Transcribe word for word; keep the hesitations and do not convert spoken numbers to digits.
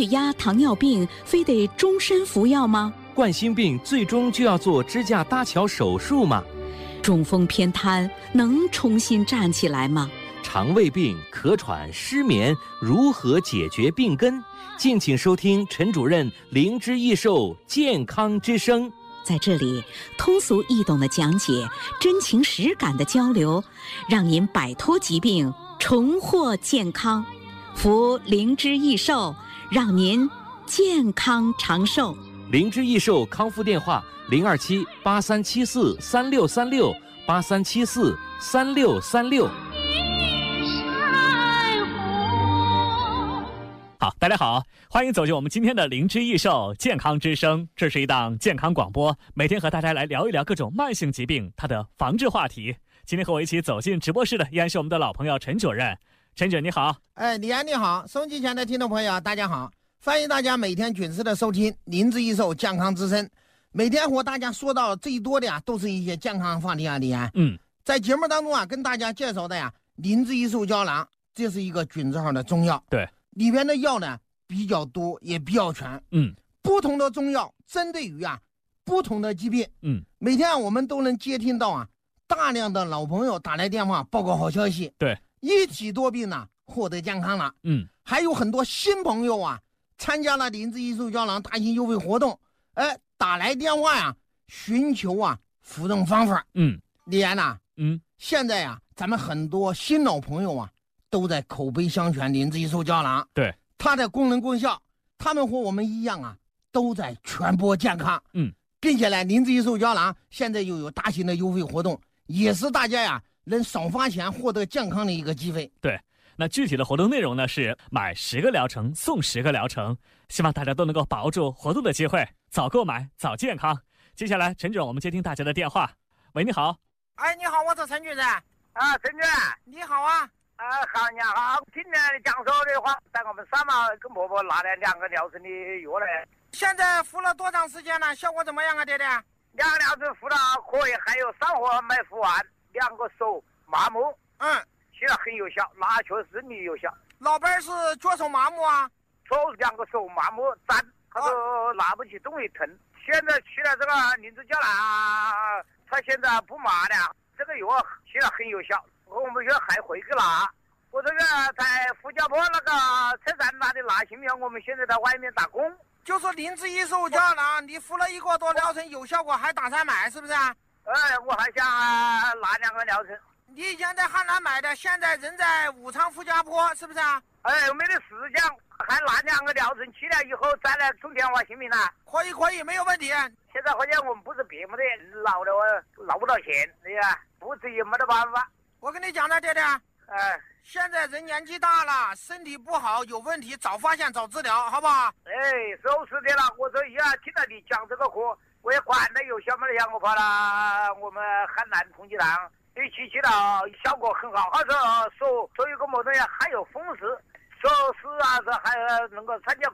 血压、糖尿病非得终身服药吗？ 冠心病最终就要做支架搭桥手术吗？ 中风偏瘫能重新站起来吗？ 肠胃病、咳喘、失眠如何解决病根？敬请收听陈主任灵芝益寿健康之声。 在这里，通俗易懂的讲解，真情实感的交流，让您摆脱疾病，重获健康。服灵芝益寿，让您健康长寿。 灵芝益寿康复电话：零二七八三七四三六三六八三七四三六三六。 好，大家好，欢迎走进我们今天的灵芝益寿健康之声。这是一档健康广播，每天和大家来聊一聊各种慢性疾病它的防治话题。今天和我一起走进直播室的依然是我们的老朋友陈主任。陈主任你好。 哎，李安你好，收音机前的听众朋友大家好，欢迎大家每天准时的收听灵芝益寿健康之声。每天和大家说到最多的呀，都是一些健康话题啊，李安。 嗯， 在节目当中啊，跟大家介绍的呀，灵芝益寿胶囊，这是一个菌字号的中药。 对。 里边的药呢比较多，也比较全。 嗯， 不同的中药针对于啊不同的疾病。 嗯， 每天我们都能接听到啊大量的老朋友打来电话报告好消息。 对， 一体多病呢获得健康了。 嗯， 还有很多新朋友啊参加了灵芝益寿胶囊大型优惠活动，哎，打来电话呀寻求啊服用方法。 嗯， 李安呐， 嗯， 现在呀咱们很多新老朋友啊都在口碑相传灵芝益寿胶囊。 对， 它的功能功效，他们和我们一样啊，都在传播健康。 嗯， 并且呢，灵芝益寿胶囊现在又有大型的优惠活动，也是大家呀能少花钱获得健康的一个机会。 对，那具体的活动内容呢是买十个疗程送十个疗程，希望大家都能够把握住活动的机会，早购买早健康。接下来陈主任，我们接听大家的电话。喂，你好。 哎，你好，我是陈主任。 啊，陈主任， 你好啊。 啊，好，你好，听你讲说的话，在我们三毛跟婆婆拿了两个疗程的药来。 现在服了多长时间了？效果怎么样啊，爹爹？ 两个疗程服了可以，还有上火没服完，两个手麻木。 嗯， 现在很有效，那确实你有效。 老伴儿是脚手麻木啊？ 左两个手麻木站，他说拿不起动也疼。现在去了这个灵芝胶囊，他现在不麻了，这个药现在很有效。我们现在还回去拿。我这个在福家坡那个车站那里拿行李，我们现在在外面打工。 就是灵芝益寿胶囊，你服了一个多疗程有效果，还打算买是不是啊？ 哎，我还想、啊、拿两个疗程。 你以前在汉南买的，现在人在武昌福家坡是不是啊？ 哎，没得时间，还拿两个疗程去了以后再来充电话行不行啊？ 可以可以，没有问题。 现在好像我们不是别没得捞了，捞不到钱，对呀，不是也没得办法。 我跟你讲了，爹爹， 哎， 现在人年纪大了，身体不好，有问题早发现早治疗，好不好？ 哎，就是的了。我说呀，听到你讲这个课，我也管了有效没得效，我跑了我们汉南同济堂一起去了，效果很好。他说说说有个么东西还有风湿，说是啊，是还能够参加